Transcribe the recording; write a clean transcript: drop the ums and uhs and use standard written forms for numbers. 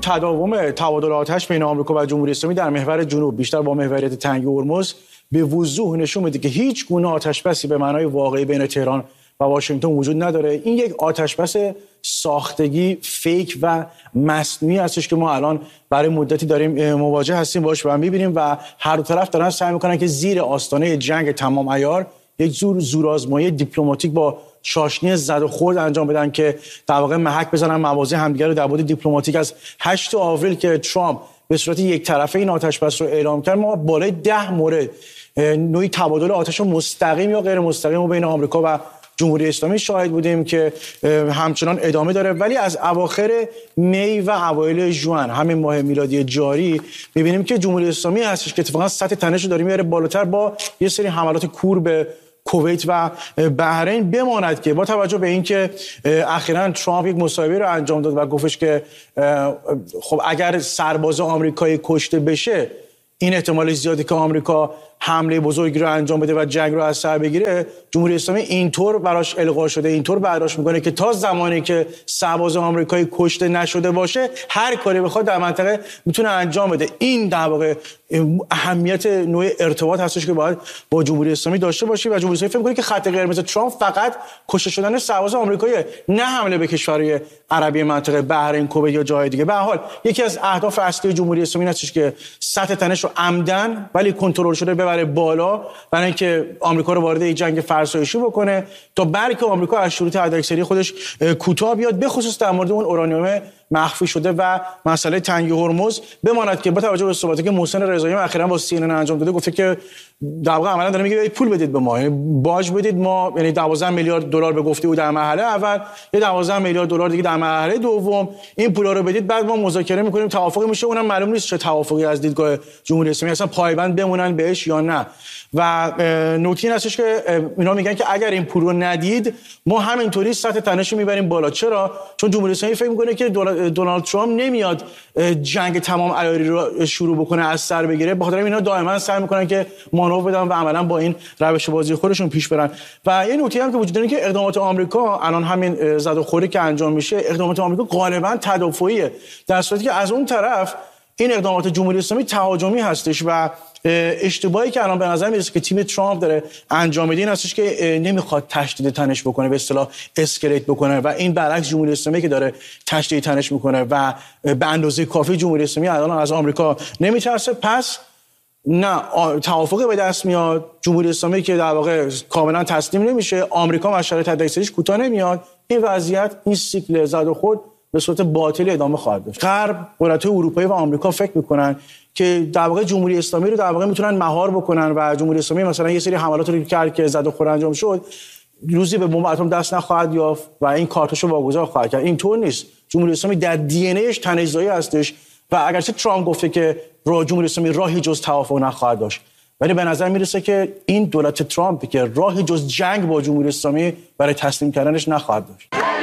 تداوم تبادل آتش بین آمریکا و جمهوری اسلامی در محور جنوب، بیشتر با محوریت تنگی هرمز، به وضوح نشون میده که هیچ گونه آتشبسی به معنای واقعی بین تهران و واشنگتن وجود نداره. این یک آتشبس ساختگی، فیک و مصنوعی هستش که ما الان برای مدتی داریم مواجه هستیم باش و میبینیم و هر دو طرف دارن سعی میکنن که زیر آستانه جنگ تمام عیار یک زورآزمایی دیپلماتیک با چاشنی زد و خورد انجام بدن که در واقع محک بزنن مواضع همدیگر رو در بعد دیپلماتیک. از 8 آوریل که ترامپ به صورت یک طرفه این آتشبس رو اعلام کرد، ما بالای 10 مورد نوعی تبادل آتش مستقیم یا غیر مستقیم بین آمریکا و جمهوری اسلامی شاهد بودیم که همچنان ادامه داره. ولی از اواخر می و اوایل ژوئن همین ماه میلادی جاری می‌بینیم که جمهوری اسلامی هستش که اتفاقا سطح تنش رو داره میاره بالاتر با یه سری حملات کور به کویت و بحرین. بماند که با توجه به اینکه اخیراً ترامپ یک مصاحبه رو انجام داد و گفتش که خب اگر سرباز آمریکایی کشته بشه، این احتمال زیادی که آمریکا حمله بزرگی رو انجام بده و جنگ رو از سر بگیره، جمهوری اسلامی اینطور براش القا شده، اینطور برداشت میکنه که تا زمانی که سرباز آمریکایی کشته نشده باشه هر کاری بخواد در منطقه میتونه انجام بده. این در واقع اهمیت نوع ارتباط هستش که باید با جمهوری اسلامی داشته باشی و جمهوری اسلامی فکر میکنه که خط قرمز ترامپ فقط کشته شدن سرباز آمریکاییه، نه حمله به کشورهای عربی منطقه، بحرین، کویت یا جای دیگه. به هر حال یکی از اهداف اصلی جمهوری اسلامی هستش که سطح تنش رو عمدن ولی کنترل شده ببره بالا، برای اینکه آمریکا رو وارد یک جنگ فرسایشی بکنه تا بلکه آمریکا از شروط حداکثری خودش کوتاه بیاد، به خصوص در مورد اون اورانیوم مخفی شده و مسئله تنگی هرمز. بماند که با توجه به صحبتی که محسن رضایی اخیراً با CNN انجام داده، گفته که در واقع عملاً داره میگه پول بدید به ما، یعنی باج بدید ما، یعنی 12 میلیارد دلار به گفته بود در مرحله اول، یه 12 میلیارد دلار دیگه در مرحله دوم، این پولا رو بدید بعد ما مذاکره میکنیم، توافقی میشه. اونم معلوم نیست چه توافقی از دیدگاه جمهوری اسلامی اصلا پایبند بمونن بهش یا نه. و نکته این هستش که اینا میگن که اگر این پول رو ندید ما همینطوری سطح تنش رو میبریم بالا. چرا؟ چون جمهوری اسلامی فکر میکنه که دونالد ترامپ نمیاد جنگ تمام عیاری رو شروع بکنه، از سر بگیره. بخاطر اینا دائما سعی میکنن که مانور بدن و عملا با این روش بازی خودشون پیش برن. و یه نکته هم که وجود داره که اقدامات آمریکا الان همین زد و خوری که انجام میشه، اقدامات آمریکا غالبا تدافعیه، در صورتی که از اون طرف این اقدامات جمهوری اسلامی تهاجمی هستش. و اشتباهی که الان به نظر میرسه که تیم ترامپ داره انجام میده این هستش که نمیخواد تشدید تنش بکنه، به اصطلاح اسکلیت بکنه، و این برعکس جمهوری اسلامی که داره تشدید تنش میکنه و به اندازه کافی جمهوری اسلامی الان از آمریکا نمیترسه. پس نه توافقی به دست میاد، جمهوری اسلامی که در واقع کاملا تسلیم نمیشه، آمریکا از شرایط حداکثریش کوتاه نمیاد. این وضعیت، این سیکل زد و خورد به صورت باطلی ادامه خواهد داشت. غرب، قدرت‌های اروپایی و آمریکا فکر میکنن که در واقع جمهوری اسلامی رو در واقع میتونن مهار بکنن و جمهوری اسلامی مثلا یه سری حملات رو کرد که زد و خورد انجام شد، روزی به بمب اتم دست نخواهد یافت و این کارتشو واگذار خواهد کرد. اینطور نیست. جمهوری اسلامی در دی ان ایش تنش‌زایی هستش و اگرچه ترامپ گفته که جمهوری اسلامی راهی جز توافق نخواهد داشت، ولی به نظر میرسه که این دولت ترامپ که راهی جز جنگ با جمهوری اسلامی برای تسلیم کردنش نخواهد داشت.